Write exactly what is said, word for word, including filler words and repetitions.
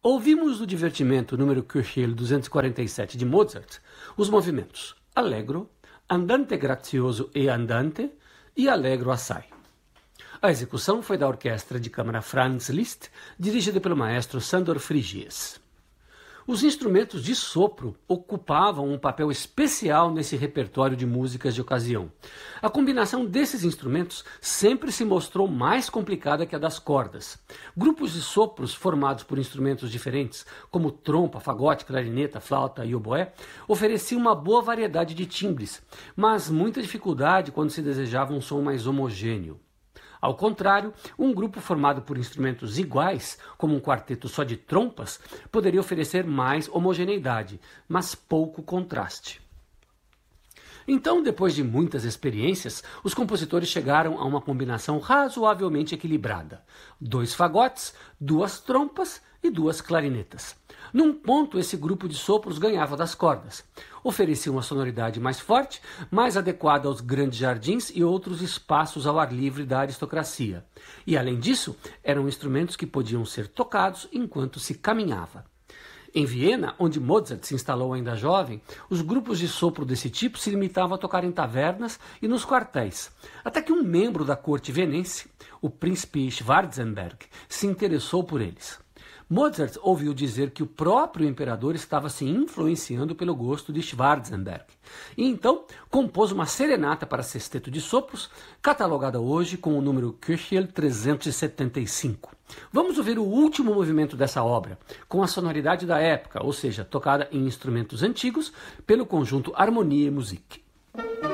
Ouvimos do divertimento número Köchel duzentos e quarenta e sete de Mozart os movimentos Allegro, Andante grazioso e andante e Allegro assai. A execução foi da Orquestra de Câmara Franz Liszt, dirigida pelo maestro Sándor Frigyes. Os instrumentos de sopro ocupavam um papel especial nesse repertório de músicas de ocasião. A combinação desses instrumentos sempre se mostrou mais complicada que a das cordas. Grupos de sopros formados por instrumentos diferentes, como trompa, fagote, clarineta, flauta e oboé, ofereciam uma boa variedade de timbres, mas muita dificuldade quando se desejava um som mais homogêneo. Ao contrário, um grupo formado por instrumentos iguais, como um quarteto só de trompas, poderia oferecer mais homogeneidade, mas pouco contraste. Então, depois de muitas experiências, os compositores chegaram a uma combinação razoavelmente equilibrada. Dois fagotes, duas trompas e duas clarinetas. Num ponto, esse grupo de sopros ganhava das cordas. Oferecia uma sonoridade mais forte, mais adequada aos grandes jardins e outros espaços ao ar livre da aristocracia. E, além disso, eram instrumentos que podiam ser tocados enquanto se caminhava. Em Viena, onde Mozart se instalou ainda jovem, os grupos de sopro desse tipo se limitavam a tocar em tavernas e nos quartéis, até que um membro da corte vienense, o príncipe Schwarzenberg, se interessou por eles. Mozart ouviu dizer que o próprio imperador estava se influenciando pelo gosto de Schwarzenberg, e então compôs uma serenata para sexteto de sopros, catalogada hoje com o número Köchel trezentos e setenta e cinco. Vamos ouvir o último movimento dessa obra, com a sonoridade da época, ou seja, tocada em instrumentos antigos pelo conjunto Harmonie Musik.